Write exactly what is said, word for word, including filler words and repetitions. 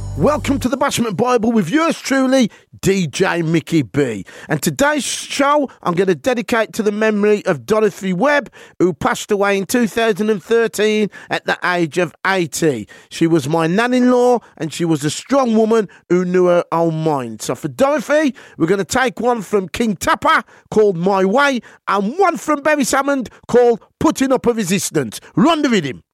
Welcome to the Bashment Bible with yours truly, D J Mickey B. And today's show, I'm going to dedicate to the memory of Dorothy Webb, who passed away in two thousand thirteen at the age of eighty. She was my nan-in-law, and she was a strong woman who knew her own mind. So for Dorothy, we're going to take one from King Tupper called My Way, and one from Barry Salmond called Putting Up a Resistance. Run the rhythm.